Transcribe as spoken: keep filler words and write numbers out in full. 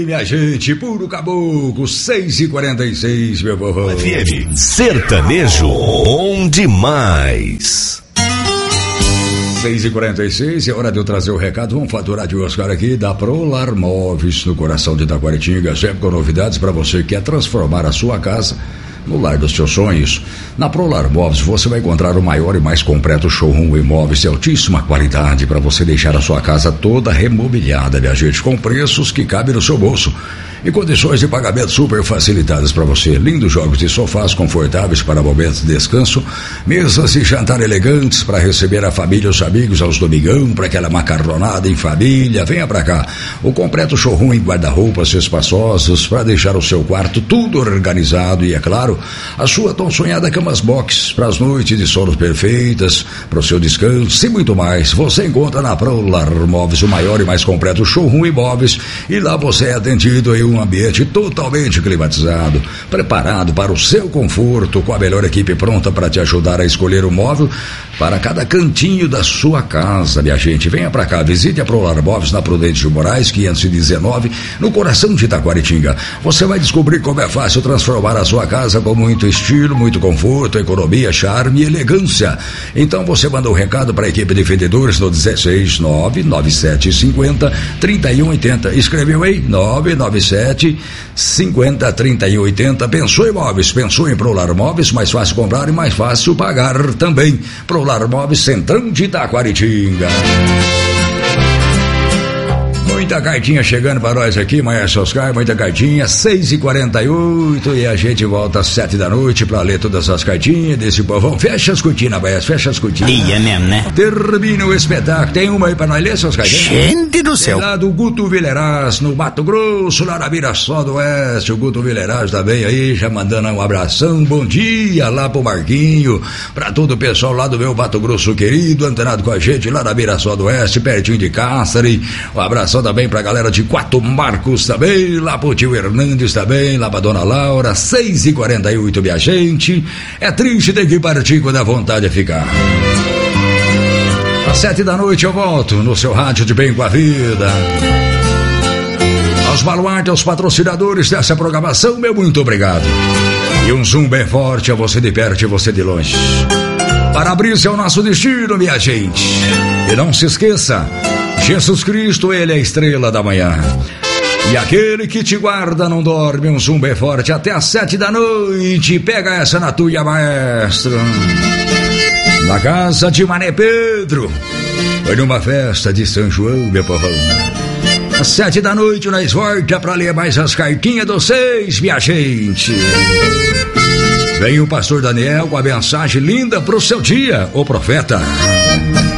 minha gente, puro caboclo, seis e quarenta e seis, meu povo. F M Sertanejo, bom demais. seis e quarenta e seis, é hora de eu trazer o recado. Vamos faturar de Oscar aqui da Prolar Móveis, no coração de Itaquaritinga, sempre com novidades para você que quer transformar a sua casa no lar dos seus sonhos. Na Prolar Móveis você vai encontrar o maior e mais completo showroom de imóveis de altíssima qualidade para você deixar a sua casa toda remobiliada, minha gente, com preços que cabem no seu bolso e condições de pagamento super facilitadas para você. Lindos jogos de sofás confortáveis para momentos de descanso, mesas de jantar elegantes para receber a família e os amigos aos domingão, para aquela macarronada em família. Venha para cá. O completo showroom em guarda-roupas espaçosos para deixar o seu quarto tudo organizado e, é claro, a sua tão sonhada camas box para as noites de sono perfeitas, para o seu descanso e muito mais. Você encontra na Prolar Móveis o maior e mais completo showroom imóveis, e lá você é atendido em um ambiente totalmente climatizado, preparado para o seu conforto, com a melhor equipe pronta para te ajudar a escolher o móvel para cada cantinho da sua casa, minha gente. Venha para cá, visite a Prolar Móveis na Prudente de Moraes quinhentos e dezenove, no coração de Itaquaritinga. Você vai descobrir como é fácil transformar a sua casa com muito estilo, muito conforto, economia, charme e elegância. Então você manda um recado para a equipe de vendedores no dezesseis nove nove sete cinco zero três um oito zero. Escreveu aí? nove nove sete cinco zero três um oito zero. Pensou em móveis? Pensou em Prolar Móveis? Mais fácil comprar e mais fácil pagar também. Prolar Móveis, Centrão de Itaquaritinga. Muita cartinha chegando para nós aqui, Maestro Oscar, muita cartinha, seis e quarenta e oito, e a gente volta às sete da noite para ler todas as cartinhas desse povão. Fecha as cortinas, Maestro, fecha as cortinas. Ia mesmo, né? Termina o espetáculo. Tem uma aí para nós ler, seus cartinhas? Gente do céu. Tem lá do Guto Vileiras, no Mato Grosso, lá na Mirassol do Oeste. O Guto Vileiras também aí, já mandando um abração, bom dia lá pro Marquinho, para todo o pessoal lá do meu Mato Grosso querido, antenado com a gente lá na Mirassol do Oeste, pertinho de Cáceres. Um abração também pra galera de Quatro Marcos também, lá pro tio Hernandes também, lá pra dona Laura. Seis e quarenta e oito, minha gente. É triste ter que partir quando a vontade é ficar. Às sete da noite eu volto no seu rádio de bem com a vida. Aos baluartes, aos patrocinadores dessa programação, meu muito obrigado. E um zoom bem forte a você de perto e você de longe. Para-brisa é o nosso destino, minha gente. E não se esqueça, Jesus Cristo, Ele é a estrela da manhã. E aquele que te guarda não dorme. Um zoom bem forte até às sete da noite. Pega essa na tua, maestro. Na casa de Mané Pedro, foi numa festa de São João, meu povão. Às sete da noite nós volta pra ler mais as cartinhas de vocês, minha gente. Vem o pastor Daniel com a mensagem linda pro seu dia, o profeta.